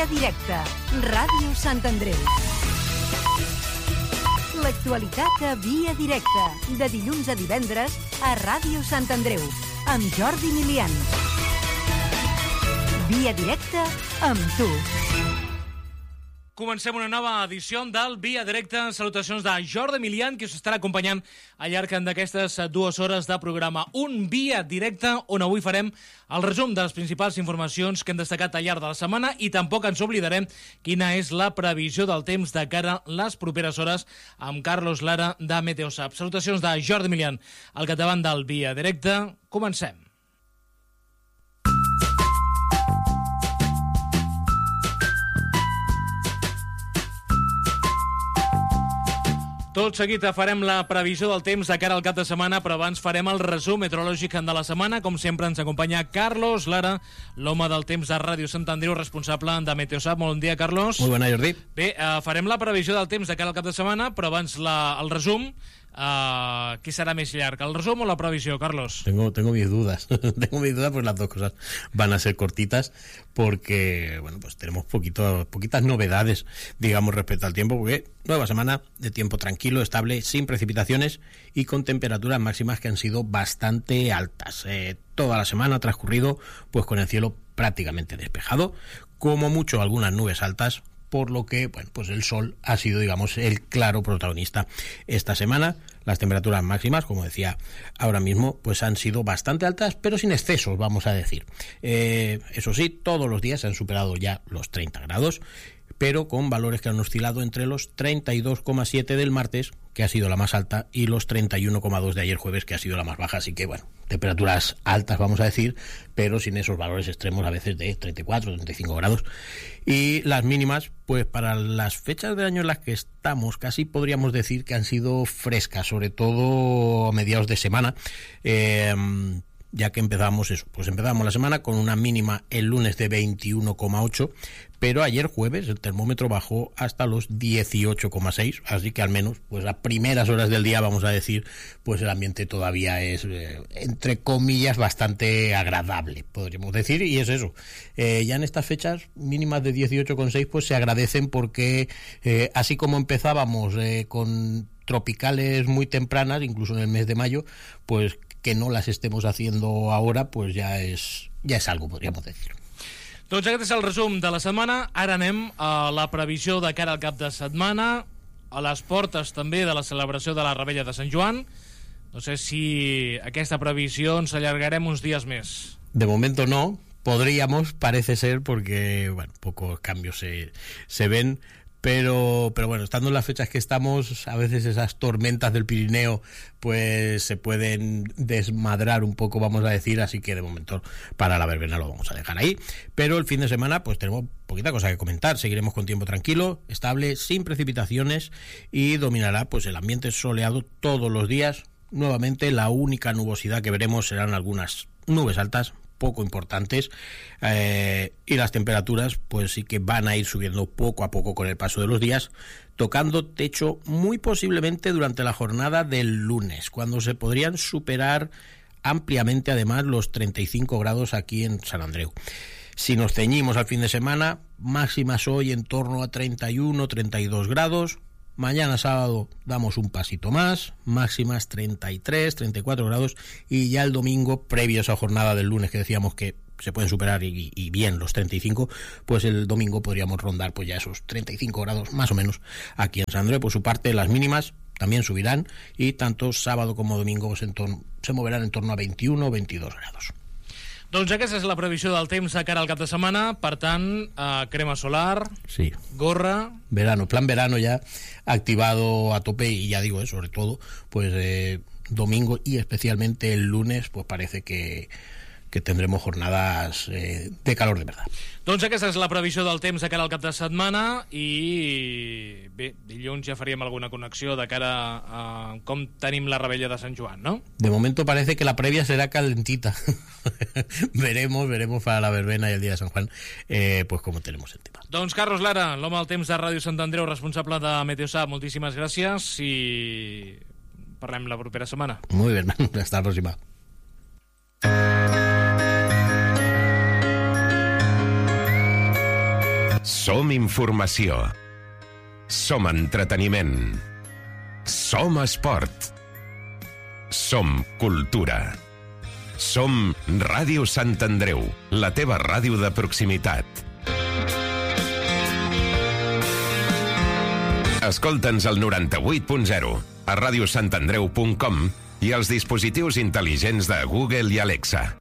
Via Directa, Ràdio Sant Andreu. L'actualitat a Via Directa, de dilluns a divendres a Ràdio Sant Andreu, amb Jordi Milian. Via Directa amb tu. Comencem una nova edició del Via Directa. Salutacions de Jordi Milian, que us estarà acompanyant al llarg d'aquestes 2 hores de programa. Un Via Directa on avui farem el resum de les principals informacions que hem destacat al llarg de la setmana i tampoc ens oblidarem quina és la previsió del temps de cara a les properes hores amb Carlos Lara de Meteosat. Salutacions de Jordi Milian al capdavant del Via Directa. Comencem. Tot seguit farem la previsió del temps de cara al cap de setmana, però abans farem el resum meteorològic de la setmana. Com sempre ens acompanya Carlos Lara, l'home del temps de Ràdio Sant Andreu, responsable de Meteosat. Molt bon dia, Carlos. Molt bona, Jordi. Bé, farem la previsió del temps de cara al cap de setmana, però abans el resum. ¿Qué será más largo, el resumen o la previsión, Carlos? Tengo mis dudas. Tengo mis dudas, pues las dos cosas van a ser cortitas porque, bueno, pues tenemos poquitas novedades, digamos, respecto al tiempo, porque nueva semana de tiempo tranquilo, estable, sin precipitaciones y con temperaturas máximas que han sido bastante altas. Toda la semana ha transcurrido pues con el cielo prácticamente despejado, como mucho algunas nubes altas, por lo que, bueno, pues el sol ha sido, digamos, el claro protagonista esta semana. Las temperaturas máximas, como decía ahora mismo, pues han sido bastante altas, pero sin excesos, vamos a decir. Eso sí, todos los días se han superado ya los 30 grados, pero con valores que han oscilado entre los 32,7 del martes, que ha sido la más alta, y los 31,2 de ayer jueves, que ha sido la más baja. Así que, bueno, temperaturas altas, vamos a decir, pero sin esos valores extremos a veces de 34, 35 grados. Y las mínimas, pues para las fechas del año en las que estamos, casi podríamos decir que han sido frescas, sobre todo a mediados de semana, ya que empezamos la semana con una mínima el lunes de 21,8, pero ayer jueves el termómetro bajó hasta los 18,6, así que al menos pues a primeras horas del día, vamos a decir, pues el ambiente todavía es, entre comillas, bastante agradable, podríamos decir, y es eso. Ya en estas fechas mínimas de 18,6 pues se agradecen porque así como empezábamos con tropicales muy tempranas, incluso en el mes de mayo, pues que no las estemos haciendo ahora, pues ya es algo, podríamos decir. Doncs aquest és el resum de la setmana. Ara anem a la previsió de cara al cap de setmana, a les portes també de la celebració de la Revetlla de Sant Joan. No sé si aquesta previsió ens allargarem uns dies més. De momento no, podríamos, parece ser, porque bueno, pocos cambios se ven. Pero bueno, estando en las fechas que estamos, a veces esas tormentas del Pirineo pues se pueden desmadrar un poco, vamos a decir, así que de momento para la verbena lo vamos a dejar ahí. Pero el fin de semana pues tenemos poquita cosa que comentar. Seguiremos con tiempo tranquilo, estable, sin precipitaciones, y dominará pues el ambiente soleado todos los días. Nuevamente la única nubosidad que veremos serán algunas nubes altas, poco importantes, y las temperaturas pues sí que van a ir subiendo poco a poco con el paso de los días, tocando techo muy posiblemente durante la jornada del lunes, cuando se podrían superar ampliamente además los 35 grados aquí en Sant Andreu. Si nos ceñimos al fin de semana, máximas hoy en torno a 31, 32 grados. Mañana sábado damos un pasito más, máximas 33, 34 grados, y ya el domingo, previo a esa jornada del lunes que decíamos que se pueden superar y bien los 35, pues el domingo podríamos rondar pues ya esos 35 grados más o menos aquí en Sant Andreu. Por su parte, las mínimas también subirán y tanto sábado como domingo pues se moverán en torno a 21 o 22 grados. Doncs aquesta és la previsió del temps de cara al cap de setmana. Per tant, crema solar, sí, gorra... Verano, plan verano ya activado a tope, y ya digo, sobre todo, pues domingo y especialmente el lunes, pues parece que tendremos jornadas de calor de verdad. Doncs aquesta és la previsió del temps de cara al cap de setmana, i bé, dilluns ja faríem alguna connexió de cara a com tenim la Revetlla de Sant Joan, ¿no? De momento parece que la previa será calentita. veremos para la verbena y el día de San Juan, pues cómo tenemos el tema. Doncs Carlos Lara, l'home del temps de Ràdio Sant Andreu, responsable de Meteosat, moltíssimes gràcies i parlem la propera setmana. Muy bien, hasta la próxima. Som informació. Som entreteniment. Som esport. Som cultura. Som Ràdio Sant Andreu, la teva ràdio de proximitat. Escolta'ns al 98.0, a radiosantandreu.com i als dispositius intel·ligents de Google i Alexa.